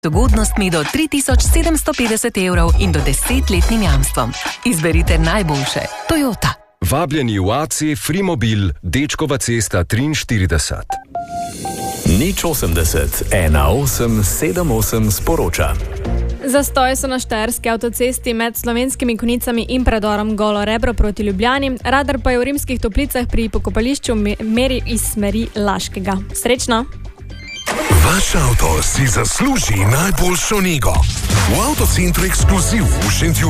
z ugodnostmi do 3750 € in do 10-letnim jamstvom. Izberite najboljše. Toyota. Vabljeni v AC Frimobil, Dečkova cesta 43. 080 1878 sporoča. Zastoje so na štajerski avtocesti med Slovenskimi Konjicami in predorom Golo Rebro proti Ljubljani, radar pa je v Rimskih Toplicah pri pokopališču meri iz smeri Laškega. Srečno! Vaš avto si zasluži najboljšo nego. V Avtocentru Ekskluziv v Šentjurju